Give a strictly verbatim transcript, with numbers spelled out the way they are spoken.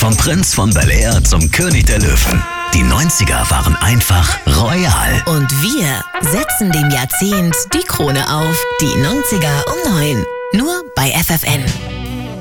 Vom Prinz von Bel-Air zum König der Löwen. Die neunziger waren einfach royal. Und wir setzen dem Jahrzehnt die Krone auf. Die neunziger um neun. Nur bei F F N.